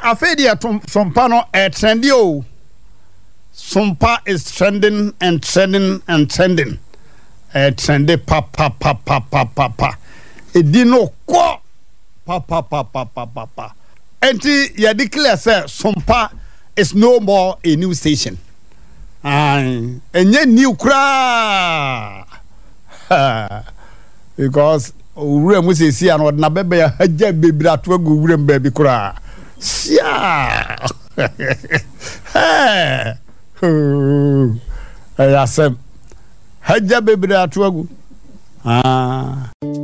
afedi sompa no trendy o. Sompa is trending and trending and trending. Trendy pa. Edi no kwa pa. Enti ya declare say Sompa is no more a new station. Enye new kra. Because ure mu sesi an na bebe ya haja bebira atwa go ure mbabi kra. Sia. Ayasem haja bebira atwa go.